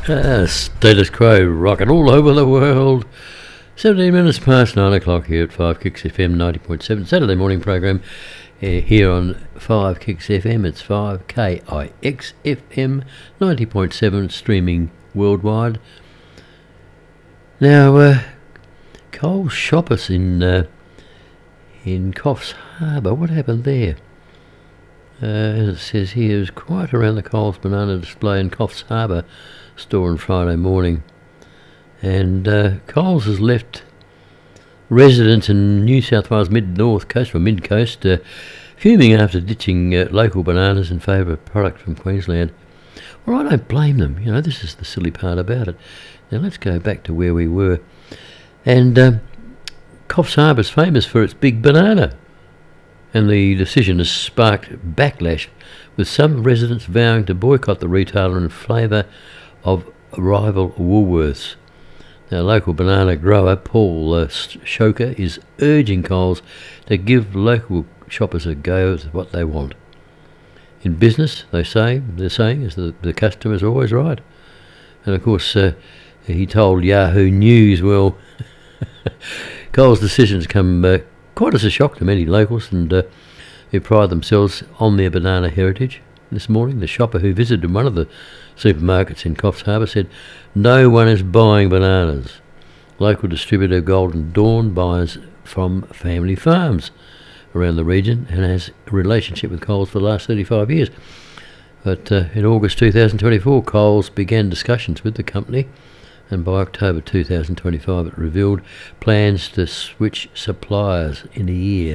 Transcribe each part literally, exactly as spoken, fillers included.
Uh, status quo, rocking all over the world. seventeen minutes past nine o'clock here at five Kicks F M ninety point seven. Saturday morning program uh, here on five Kicks F M. It's five K I X F M ninety point seven, streaming worldwide. Now, uh, Coles Shoppers in uh, in Coffs Harbour. What happened there? Uh, as it says here, it was quiet around the Coles banana display in Coffs Harbour store on Friday morning, and uh, Coles has left residents in New South Wales mid-north coast, or mid-coast, uh, fuming after ditching uh, local bananas in favour of product from Queensland. Well, I don't blame them. You know, this is the silly part about it. Now let's go back to where we were, and um, Coffs Harbour is famous for its big banana, and the decision has sparked backlash, with some residents vowing to boycott the retailer in favour of rival Woolworths. Now, local banana grower Paul uh, Shoker is urging Coles to give local shoppers a go at what they want. In business, they say, they're saying, is that the customer's always right. And of course, uh, he told Yahoo News, well, Coles' decisions come uh, quite as a shock to many locals, and uh, who pride themselves on their banana heritage. This morning, the shopper who visited one of the supermarkets in Coffs Harbour said no one is buying bananas. Local distributor Golden Dawn buys from family farms around the region and has a relationship with Coles for the last thirty-five years. But uh, in August two thousand twenty-four, Coles began discussions with the company, and by October two thousand twenty-five it revealed plans to switch suppliers in a year.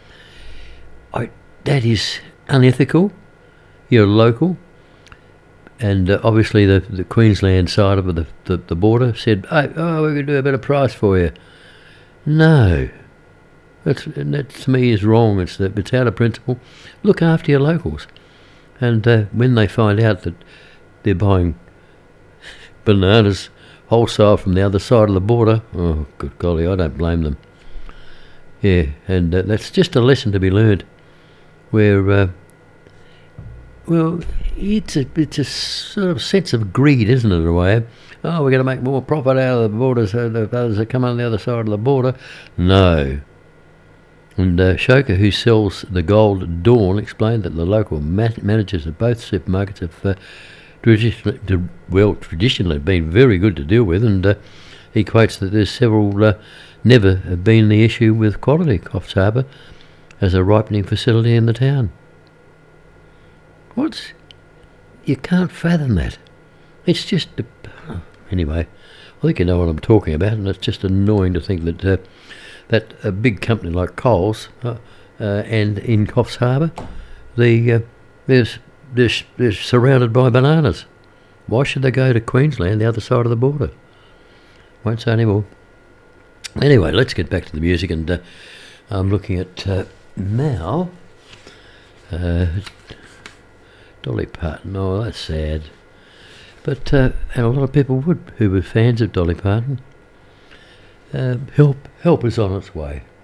I, that is unethical. You're local, and uh, obviously the, the Queensland side of the, the, the border said, oh, oh, we're going to do a better price for you. No, that's, that to me is wrong. It's, the, it's out of principle. Look after your locals, and uh, when they find out that they're buying bananas wholesale from the other side of the border, oh, good golly, I don't blame them. Yeah, and uh, that's just a lesson to be learned, where... Uh, Well, it's a, it's a sort of sense of greed, isn't it, in a way? Oh, we're going to make more profit out of the border so the others that come on the other side of the border. No. And uh, Shoker, who sells the Gold Dawn, explained that the local ma- managers of both supermarkets have uh, traditionally, well, traditionally been very good to deal with, and uh, he quotes that there's several uh, never have been the issue with quality. Coffs Harbour as a ripening facility in the town. What's... You can't fathom that. It's just... Uh, anyway, I think you know what I'm talking about, and it's just annoying to think that uh, that a big company like Coles uh, uh, and in Coffs Harbour, the uh, there's, there's, they're surrounded by bananas. Why should they go to Queensland, the other side of the border? Won't say any more. Anyway, let's get back to the music, and uh, I'm looking at uh, now... Uh, Dolly Parton, oh, that's sad. But uh, and a lot of people would, who were fans of Dolly Parton. Uh, help, help is on its way.